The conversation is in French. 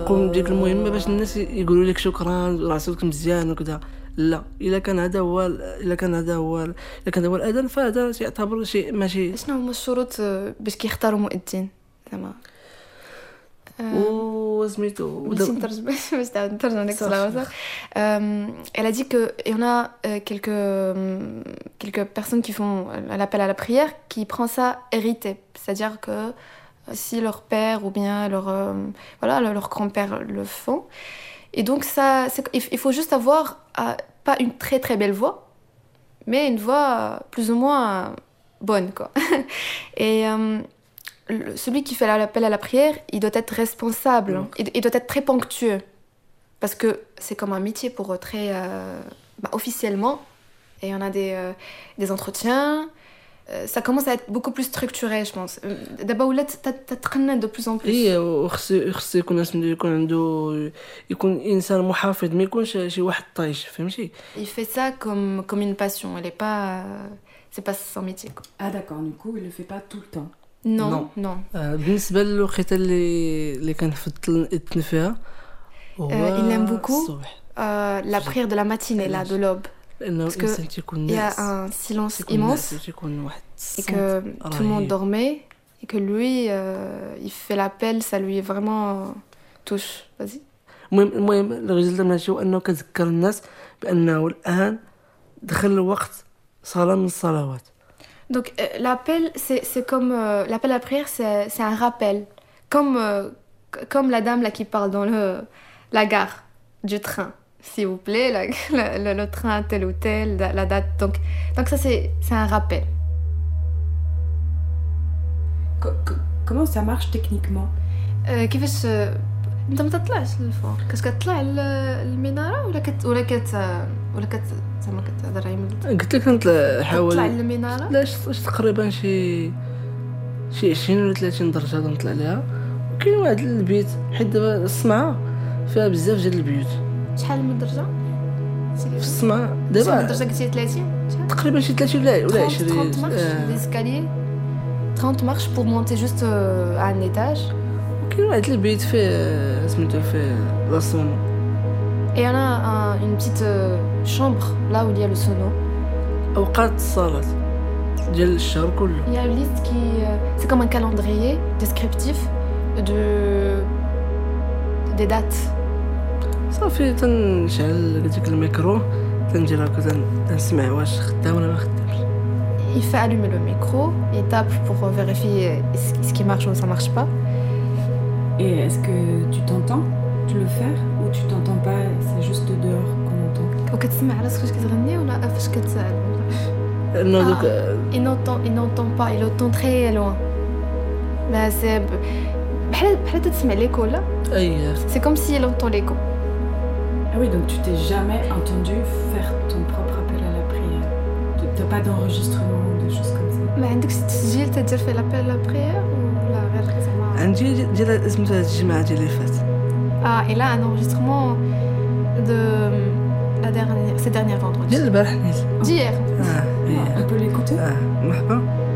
قوم بديك المهمه باش الناس يقولوا لك شكرا راسك مزيان وكذا. لا، الا كان هذا هو الاذان، فهذا يعتبر شيء ماشي. شنو هما الشروط باش كيختاروا مؤذن زعما؟ وسميتو باش نترجم لك الصلاة. Elle a dit que il y en a quelques personnes qui font l'appel à la prière qui prend ça hérité, c'est-à-dire que si leur père ou bien leur grand-père le font, et donc ça il faut juste avoir pas une très très belle voix, mais une voix plus ou moins bonne quoi. Et celui qui fait l'appel à la prière, il doit être responsable, il doit être très ponctueux, parce que c'est comme un métier pour très officiellement, et on a des entretiens. Ça commence à être beaucoup plus structuré, je pense. D'abord, تتقنن de plus en plus. خص يكون انسان محافظ، ما يكونش شي واحد طايش، فهمتي؟ Il fait ça comme une passion, elle est pas c'est pas son métier quoi. Ah d'accord, du coup, il le fait pas tout le temps. Non. بالنسبه للوقيته اللي كنفضل نأذن فيها il aime beaucoup la prière de la matinée là, de l'aube. Parce qu'il y a un silence immense et que tout le monde dormait et que lui il fait l'appel, ça lui vraiment touche. Vas-y. المهم الريزلت ماشي هو انه كذكر الناس بانه الان دخل وقت صلاه من الصلوات. Donc l'appel c'est comme l'appel à la prière, c'est un rappel, comme la dame là qui parle dans la gare du train. S'il vous plaît, le train tel ou tel, la date. Donc ça, c'est un rappel. Comment ça marche techniquement? كيفاش انت ما تطلعش للفوق؟ كتطلع للمناره ولا زعما كتهضر عيمل؟ قلت لك نطلع حاول تطلع للمناره. لا تقريبا شي 20 ولا 30 درجه نطلع لها. وكاين واحد البيت حيت دابا الصنعاء فيها بزاف ديال البيوت. شحال من درجه في الصنعاء دابا؟ شحال من درجه قلتي 30 تقريبا شي 30 ولا 20. 30 marches d'escalier, 30 marches pour monter juste à un étage. وكاين واحد البيت فيه سميتو فيه لا سونو. Et on a une petite chambre là où il y a le sono. اوقات الصلاه ديال الشهر كله. Il y a une liste qui c'est comme un calendrier descriptif des dates. صافي تنشعل ديك الميكرو تنجي هكا تنسمع واش خدام ولا ما خدامش. Il fait allumer le micro, il tape pour vérifier ce qui marche ou ça marche pas. Et est-ce que tu t'entends le faire ou tu t'entends pas, c'est juste dehors qu'on entend? وكتسمع راسك فاش كتغني ولا فاش كتسال؟ انه دوك il n'entend pas, il entend très loin. Mais c'est بحال تسمع l'écho là. اي C'est comme si il entend l'écho. Ah oui, donc tu t'es jamais entendu faire ton propre appel à la prière. T'as pas d'enregistrement ou de choses comme ça? ما عندكش تسجيل تدير فيه l'appel à la prière ولا غير زعما؟ عندي ديال سميتو هاد الجمعه ديال اللي فات. Il a un enregistrement de ces derniers vendredis. ديال البارح نيت. D'hier. On peut l'écouter? مرحبا.